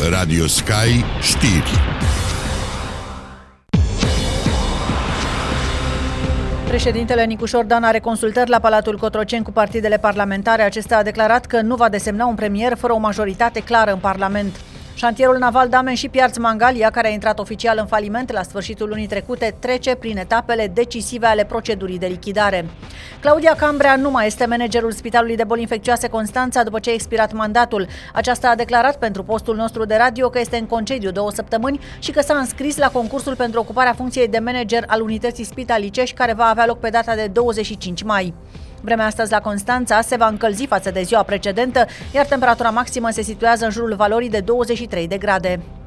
Radio Sky Știri. Președintele Nicușor Dan are consultări la Palatul Cotroceni cu partidele parlamentare. Acesta a declarat că nu va desemna un premier fără o majoritate clară în Parlament. Șantierul naval Damen și Piarț Mangalia, care a intrat oficial în faliment la sfârșitul lunii trecute, trece prin etapele decisive ale procedurii de lichidare. Claudia Cambrea nu mai este managerul Spitalului de Boli Infecțioase Constanța după ce a expirat mandatul. Aceasta a declarat pentru postul nostru de radio că este în concediu 2 săptămâni și că s-a înscris la concursul pentru ocuparea funcției de manager al unității spitalicești, care va avea loc pe data de 25 mai. Vremea astăzi la Constanța se va încălzi față de ziua precedentă, iar temperatura maximă se situează în jurul valorii de 23 de grade.